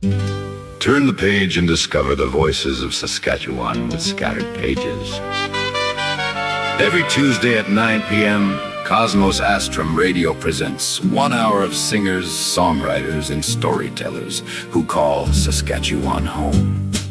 Turn the page and discover the voices of Saskatchewan with scattered pages. Every Tuesday at 9 p.m., Cosmos Astrum Radio presents 1 hour of singers, songwriters, and storytellers who call Saskatchewan home.